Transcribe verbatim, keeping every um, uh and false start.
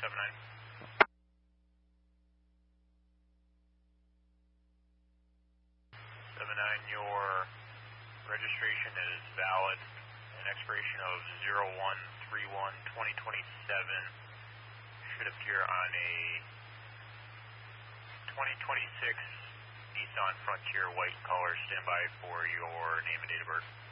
seven nine. seven nine, your registration is valid. An expiration of zero one three one twenty twenty-seven. Should appear on a twenty twenty-six Nissan Frontier white color. Stand by for your name and date of birth.